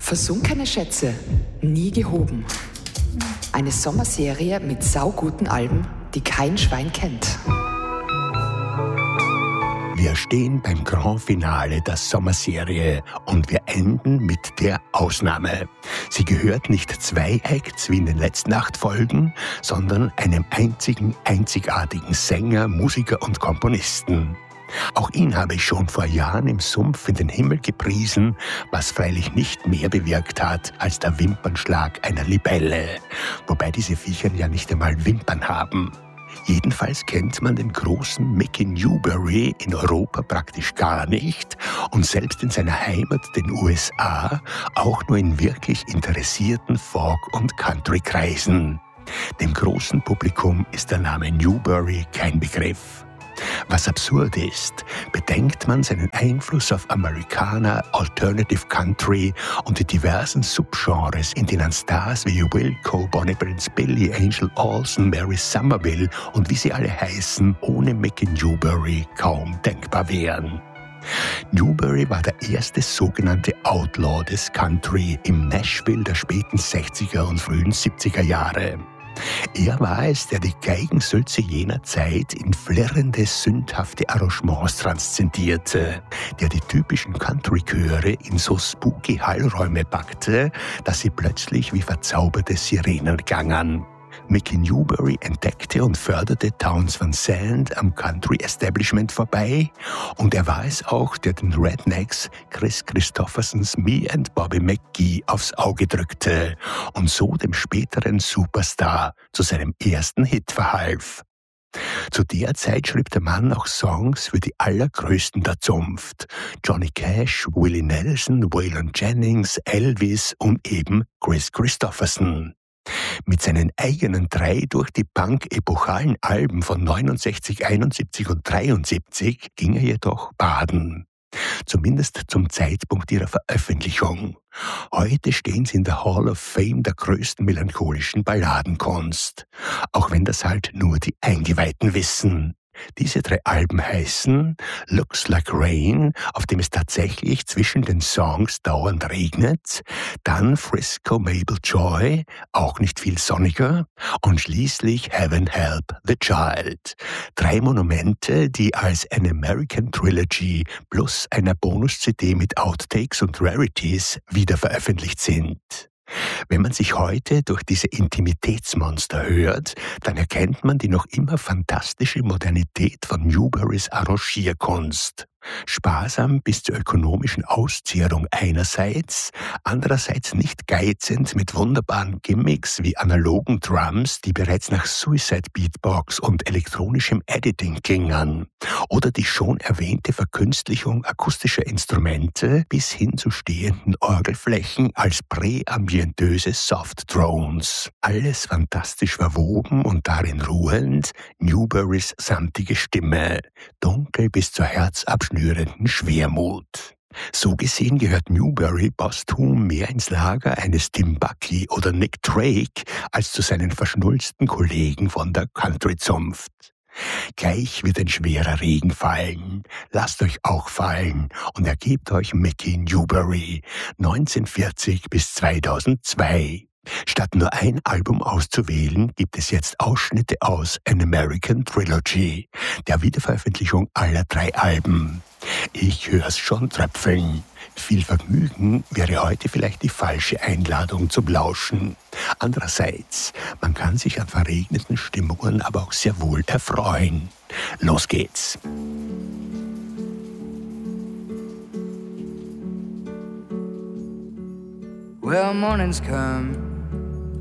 Versunkene Schätze, nie gehoben. Eine Sommerserie mit sauguten Alben, die kein Schwein kennt. Wir stehen beim Grand Finale der Sommerserie und wir enden mit der Ausnahme. Sie gehört nicht zwei Acts wie in den letzten 8 Folgen, sondern einem einzigartigen Sänger, Musiker und Komponisten. Auch ihn habe ich schon vor Jahren im Sumpf in den Himmel gepriesen, was freilich nicht mehr bewirkt hat als der Wimpernschlag einer Libelle. Wobei diese Viecher ja nicht einmal Wimpern haben. Jedenfalls kennt man den großen Mickey Newbury in Europa praktisch gar nicht und selbst in seiner Heimat, den USA, auch nur in wirklich interessierten Folk- und Country-Kreisen. Dem großen Publikum ist der Name Newbury kein Begriff. Was absurd ist, bedenkt man seinen Einfluss auf Americana, Alternative Country und die diversen Subgenres, in denen Stars wie Wilco, Bonnie Prince Billy, Angel Olsen, Mary Somerville und wie sie alle heißen, ohne Mickey Newbury kaum denkbar wären. Newbury war der erste sogenannte Outlaw des Country im Nashville der späten 60er und frühen 70er Jahre. Er war es, der die Geigensülze jener Zeit in flirrende, sündhafte Arrangements transzendierte, der die typischen Country-Chöre in so spooky Hallräume packte, dass sie plötzlich wie verzauberte Sirenen klangen. Mickey Newbury entdeckte und förderte Townes Van Zandt am Country-Establishment vorbei und er war es auch, der den Rednecks Kris Kristoffersons Me and Bobby McGee aufs Auge drückte und so dem späteren Superstar zu seinem ersten Hit verhalf. Zu der Zeit schrieb der Mann auch Songs für die allergrößten der Zunft. Johnny Cash, Willie Nelson, Waylon Jennings, Elvis und eben Kris Kristofferson. Mit seinen eigenen 3 durch die Bank epochalen Alben von 69, 71 und 73 ging er jedoch baden. Zumindest zum Zeitpunkt ihrer Veröffentlichung. Heute stehen sie in der Hall of Fame der größten melancholischen Balladenkunst. Auch wenn das halt nur die Eingeweihten wissen. Diese 3 Alben heißen Looks Like Rain, auf dem es tatsächlich zwischen den Songs dauernd regnet, dann Frisco Mabel Joy, auch nicht viel sonniger, und schließlich Heaven Help the Child. 3 Monumente, die als An American Trilogy plus einer Bonus-CD mit Outtakes und Rarities wiederveröffentlicht sind. Wenn man sich heute durch diese Intimitätsmonster hört, dann erkennt man die noch immer fantastische Modernität von Newburys Arrangierkunst. Sparsam bis zur ökonomischen Auszehrung einerseits, andererseits nicht geizend mit wunderbaren Gimmicks wie analogen Drums, die bereits nach Suicide Beatbox und elektronischem Editing klingen, oder die schon erwähnte Verkünstlichung akustischer Instrumente bis hin zu stehenden Orgelflächen als präambientöse Soft-Drones. Alles fantastisch verwoben und darin ruhend Newburys samtige Stimme, dunkel bis zur herzabschnürenden Schwermut. So gesehen gehört Newbury posthum mehr ins Lager eines Tim Buckley oder Nick Drake als zu seinen verschnulzten Kollegen von der Country-Zunft. Gleich wird ein schwerer Regen fallen. Lasst euch auch fallen und ergebt euch Mickey Newbury 1940 bis 2002. Statt nur ein Album auszuwählen, gibt es jetzt Ausschnitte aus An American Trilogy, der Wiederveröffentlichung aller 3 Alben. Ich hör's schon tröpfeln. Viel Vergnügen wäre heute vielleicht die falsche Einladung zum Lauschen. Andererseits, man kann sich an verregneten Stimmungen aber auch sehr wohl erfreuen. Los geht's! Well, mornings come